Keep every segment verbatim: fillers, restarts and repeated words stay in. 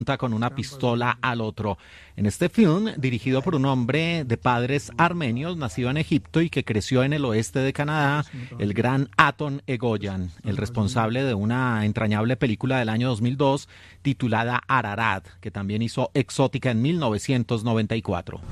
con una pistola al otro. En este film, dirigido por un hombre de padres armenios, nacido en Egipto y que creció en el oeste de Canadá, el gran Aton Egoyan, el responsable de una entrañable película del año dos mil dos titulada Ararat, que también hizo Exótica en mil novecientos noventa y cuatro.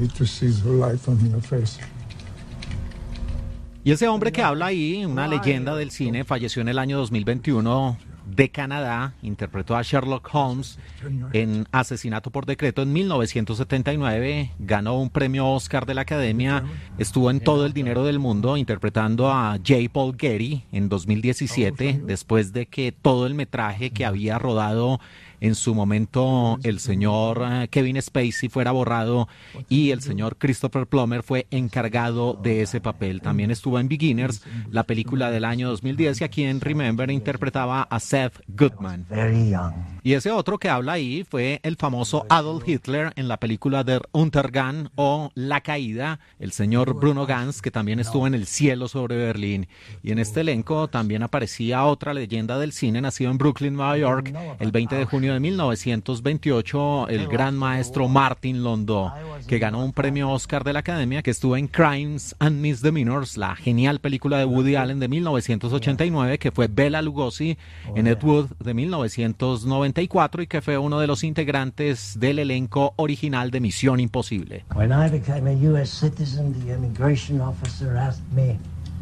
Y ese hombre que habla ahí, una leyenda del cine, falleció en el año dos mil veintiuno de Canadá, interpretó a Sherlock Holmes en Asesinato por Decreto en mil novecientos setenta y nueve, ganó un premio Oscar de la Academia, estuvo en Todo el dinero del mundo interpretando a J. Paul Getty en dos mil diecisiete, después de que todo el metraje que había rodado en su momento el señor Kevin Spacey fuera borrado y el señor Christopher Plummer fue encargado de ese papel. También estuvo en Beginners, la película del año dos mil diez, y aquí en Remember interpretaba a Seth Goodman. Y ese otro que habla ahí fue el famoso Adolf Hitler en la película Der Untergang o La Caída, el señor Bruno Ganz, que también estuvo en El cielo sobre Berlín. Y en este elenco también aparecía otra leyenda del cine, nacido en Brooklyn, Nueva York, el veinte de junio de mil novecientos veintiocho, el gran maestro Martin Landau, que ganó un premio Oscar de la Academia, que estuvo en Crimes and Misdemeanors, la genial película de Woody Allen de mil novecientos ochenta y nueve, que fue Bela Lugosi en Ed Wood de mil novecientos noventa y cuatro y que fue uno de los integrantes del elenco original de Misión Imposible. When I became a U S citizen, the immigration officer asked me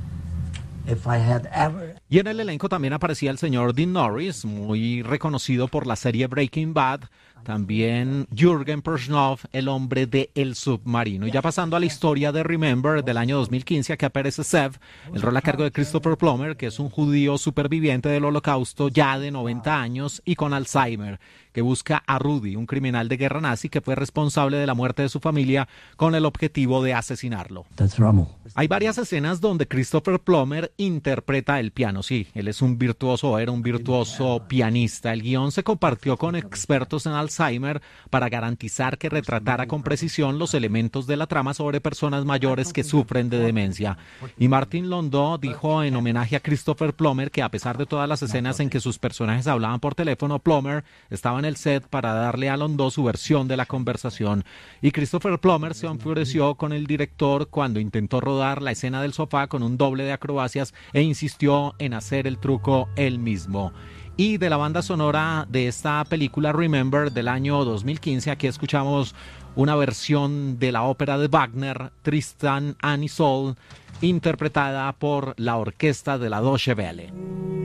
if I had ever... Y en el elenco también aparecía el señor Dean Norris, muy reconocido por la serie Breaking Bad, también Jürgen Prochnow, el hombre de El Submarino. Y ya pasando a la historia de Remember del año dos mil quince, aquí aparece Zev, el rol a cargo de Christopher Plummer, que es un judío superviviente del Holocausto ya de noventa años y con Alzheimer, que busca a Rudy, un criminal de guerra nazi que fue responsable de la muerte de su familia con el objetivo de asesinarlo. Hay varias escenas donde Christopher Plummer interpreta el piano. Sí, él es un virtuoso, era un virtuoso pianista. El guión se compartió con expertos en Alzheimer para garantizar que retratara con precisión los elementos de la trama sobre personas mayores que sufren de demencia. Y Martin Landau dijo en homenaje a Christopher Plummer que a pesar de todas las escenas en que sus personajes hablaban por teléfono, Plummer estaba en el set para darle a Landau su versión de la conversación. Y Christopher Plummer se enfureció con el director cuando intentó rodar la escena del sofá con un doble de acrobacias e insistió en hacer el truco él mismo. Y de la banda sonora de esta película Remember del año dos mil quince, aquí escuchamos una versión de la ópera de Wagner, Tristan and Isolde, interpretada por la orquesta de la Deutsche Welle.